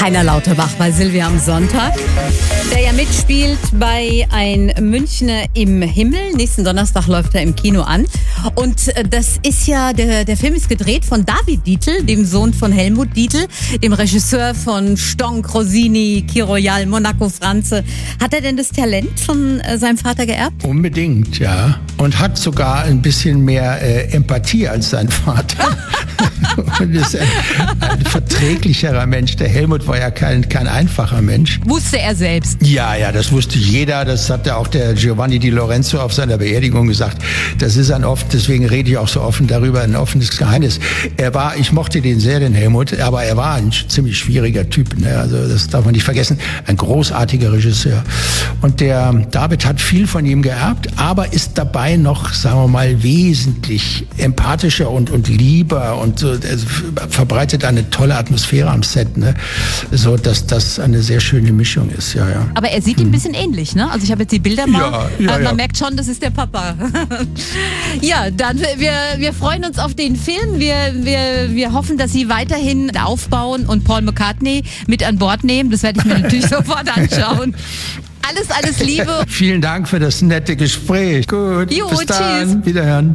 Heiner Lauterbach bei Silvia am Sonntag, der ja mitspielt bei Ein Münchner im Himmel. Nächsten Donnerstag läuft er im Kino an. Und das ist ja, der Film ist gedreht von David Dietl, dem Sohn von Helmut Dietl, dem Regisseur von Stonk, Rossini, Key Royal, Monaco, Franze. Hat er denn das Talent von seinem Vater geerbt? Unbedingt, ja. Und hat sogar ein bisschen mehr Empathie als sein Vater. Und ist ein verträglicherer Mensch. Der Helmut war ja kein einfacher Mensch. Wusste er selbst? Ja, das wusste jeder. Das hat ja auch der Giovanni Di Lorenzo auf seiner Beerdigung gesagt. Das ist deswegen rede ich auch so offen darüber, ein offenes Geheimnis. Ich mochte den sehr, den Helmut, aber er war ein ziemlich schwieriger Typ. Ne? Also das darf man nicht vergessen. Ein großartiger Regisseur. Und der David hat viel von ihm geerbt, aber ist dabei noch, sagen wir mal, wesentlich empathischer und lieber und so, verbreitet eine tolle Atmosphäre am Set, ne? So, dass das eine sehr schöne Mischung ist, ja. Aber er sieht ihm ein bisschen ähnlich, ne? Also ich habe jetzt die Bilder mal, man merkt schon, das ist der Papa. Ja, dann, wir freuen uns auf den Film, wir hoffen, dass Sie weiterhin aufbauen und Paul McCartney mit an Bord nehmen, das werde ich mir natürlich sofort anschauen. Alles Liebe. Vielen Dank für das nette Gespräch. Gut, jo, bis dann. Tschüss. Wiederhören.